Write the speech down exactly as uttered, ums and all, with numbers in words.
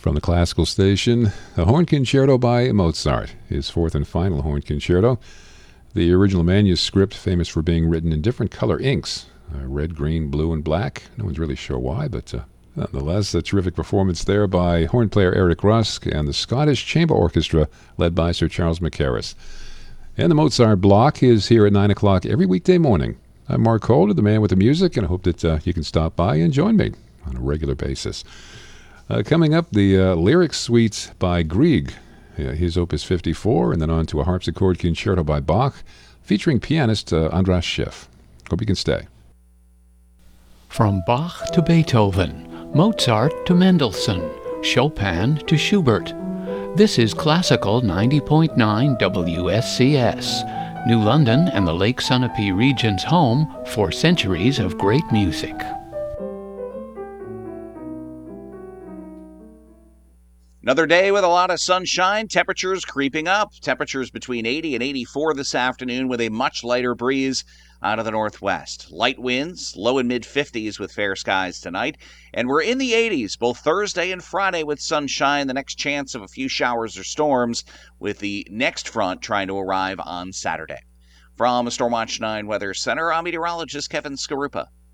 From the classical station, a horn concerto by Mozart, his fourth and final horn concerto. The original manuscript, famous for being written in different color inks, uh, red, green, blue, and black. No one's really sure why, but uh, nonetheless, a terrific performance there by horn player Eric Rusk and the Scottish Chamber Orchestra led by Sir Charles Mackerras. And the Mozart block is here at nine o'clock every weekday morning. I'm Mark Holder, the man with the music, and I hope that uh, you can stop by and join me on a regular basis. Uh, coming up, the uh, Lyric Suite by Grieg, uh, his Opus fifty-four, and then on to a harpsichord concerto by Bach, featuring pianist uh, Andras Schiff. Hope you can stay. From Bach to Beethoven, Mozart to Mendelssohn, Chopin to Schubert. This is Classical ninety point nine W S C S, New London and the Lake Sunapee region's home for centuries of great music. Another day with a lot of sunshine, temperatures creeping up. Temperatures between eighty and eighty-four this afternoon with a much lighter breeze out of the northwest. Light winds, low and mid fifties with fair skies tonight. And we're in the eighties both Thursday and Friday with sunshine. The next chance of a few showers or storms with the next front trying to arrive on Saturday. From the Stormwatch nine Weather Center, I'm meteorologist Kevin Skarupa.